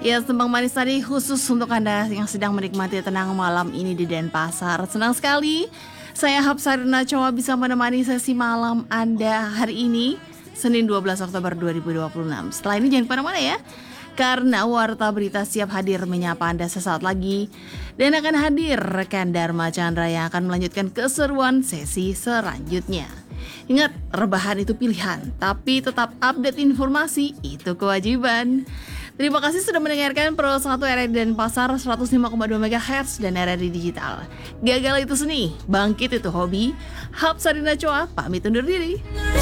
Ya, tembang manis tadi khusus untuk Anda yang sedang menikmati tenang malam ini di Denpasar. Senang sekali saya Hapsari Nacoa bisa menemani sesi malam Anda hari ini, Senin 12 Oktober 2026. Setelah ini jangan kemana-mana ya, karena Warta Berita siap hadir menyapa Anda sesaat lagi. Dan akan hadir rekan Dharma Chandra yang akan melanjutkan keseruan sesi selanjutnya. Ingat, rebahan itu pilihan, tapi tetap update informasi itu kewajiban. Terima kasih sudah mendengarkan Pro 1 RRI Denpasar 105,2 MHz dan RRI Digital. Gagal itu seni, bangkit itu hobi. Hapsari Nacoa pamit undur diri.